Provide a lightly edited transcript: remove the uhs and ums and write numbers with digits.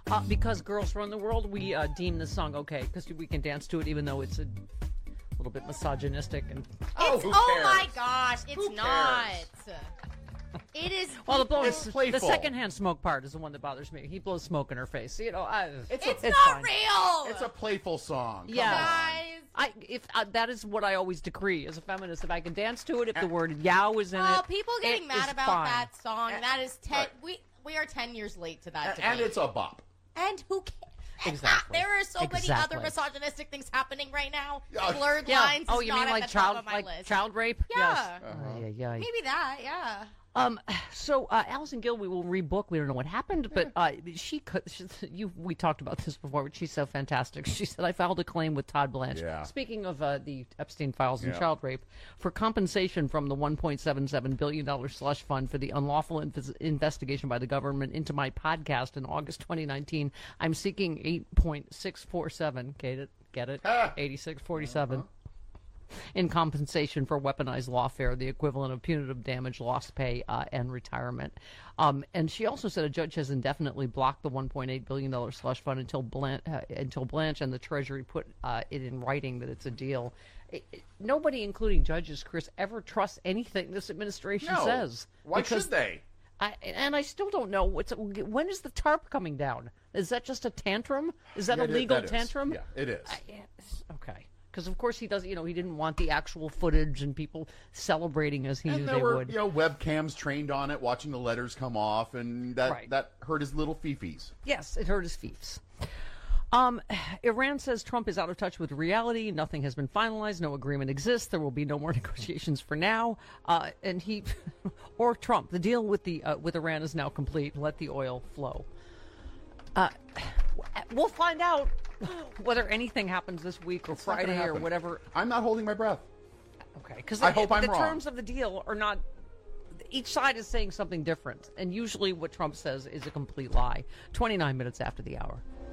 Because Girls Run the World, we deem this song okay because we can dance to it even though it's a little bit misogynistic. And oh my gosh, it's not. It is. Well, the secondhand smoke part is the one that bothers me. He blows smoke in her face. You know, it's not real. It's a playful song. Yeah, that is what I always decree as a feminist. If I can dance to it, if the word "yow" is in it, oh, people getting mad about fine. that song. That is 10. Right. We are 10 years late to that. And it's a bop. And who cares? Exactly. There are so many other misogynistic things happening right now. Blurred lines. Oh, is you not mean at like the top of my list. child rape? Yeah. Yes. Maybe that. Yeah. So Allison Gill, we will rebook. We don't know what happened, but we talked about this before. But she's so fantastic. She said, "I filed a claim with Todd Blanche." Yeah. Speaking of the Epstein files and child rape, for compensation from the $1.77 billion slush fund for the unlawful investigation by the government into my podcast in August 2019, I'm seeking 8.647. Get it? 8647. In compensation for weaponized lawfare, the equivalent of punitive damage, lost pay, and retirement. And she also said a judge has indefinitely blocked the $1.8 billion slush fund until Blanche and the Treasury put it in writing that it's a deal. Nobody, including judges, Chris, ever trusts anything this administration says. Why should they? I still don't know. When is the TARP coming down? Is that just a tantrum? Is that a legal tantrum? Yeah, it is. Okay. Because of course he does. He didn't want the actual footage and people celebrating as he knew they would. There were, webcams trained on it, watching the letters come off, and that hurt his little fifis. Yes, it hurt his fiefs. Iran says Trump is out of touch with reality. Nothing has been finalized. No agreement exists. There will be no more negotiations for now. And he, or Trump, the deal with Iran is now complete. Let the oil flow. We'll find out whether anything happens this week or Friday or whatever. I'm not holding my breath. Okay, because I hope I'm the wrong. terms of the deal are not. Each side is saying something different, and usually what Trump says is a complete lie. 29 minutes after the hour.